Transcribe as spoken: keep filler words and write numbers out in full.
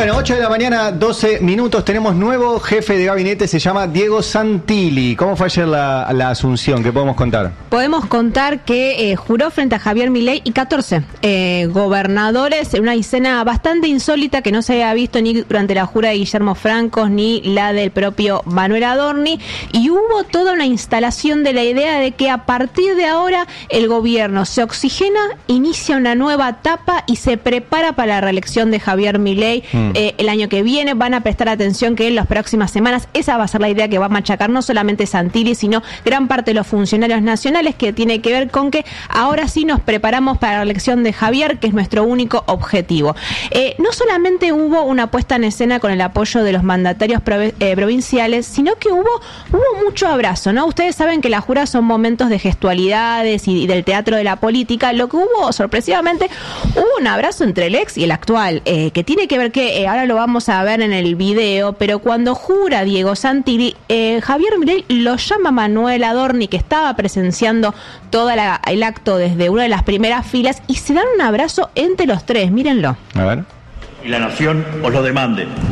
Bueno, ocho de la mañana, doce minutos. Tenemos nuevo jefe de gabinete, se llama Diego Santilli. ¿Cómo fue ayer la, la asunción? ¿Qué podemos contar? Podemos contar que eh, juró frente a Javier Milei y catorce eh, gobernadores en una escena bastante insólita que no se había visto ni durante la jura de Guillermo Francos ni la del propio Manuel Adorni. Y hubo toda una instalación de la idea de que a partir de ahora el gobierno se oxigena, inicia una nueva etapa y se prepara para la reelección de Javier Milei. Mm. Eh, el año que viene van a prestar atención que en las próximas semanas esa va a ser la idea que va a machacar no solamente Santilli, sino gran parte de los funcionarios nacionales, que tiene que ver con que ahora sí nos preparamos para la elección de Javier, que es nuestro único objetivo. Eh, no solamente hubo una puesta en escena con el apoyo de los mandatarios prov- eh, provinciales, sino que hubo, hubo mucho abrazo, ¿no? Ustedes saben que las juras son momentos de gestualidades y, y del teatro de la política. Lo que hubo, sorpresivamente, hubo un abrazo entre el ex y el actual, eh, que tiene que ver que Eh, ahora lo vamos a ver en el video, pero cuando jura Diego Santilli, eh, Javier Milei lo llama Manuel Adorni, que estaba presenciando todo el acto desde una de las primeras filas, y se dan un abrazo entre los tres, mírenlo. A ver. Y la nación os lo demande.